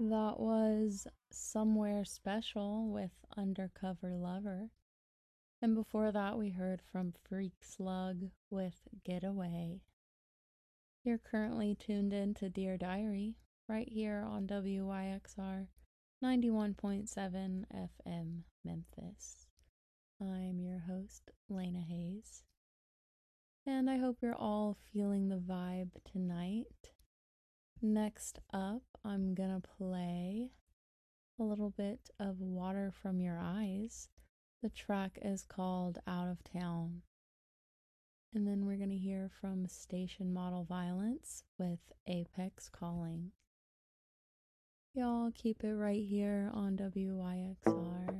That was Somewhere Special with Undercover Lover. And before that, we heard from Freak Slug with Getaway. You're currently tuned in to Dear Diary right here on WYXR 91.7 FM Memphis. I'm your host, Lena Hayes. And I hope you're all feeling the vibe tonight. Next up, I'm gonna play a little bit of Water from Your Eyes. The track is called Out of Town. And then we're going to hear from Station Model Violence with Apex Calling. Y'all keep it right here on WYXR.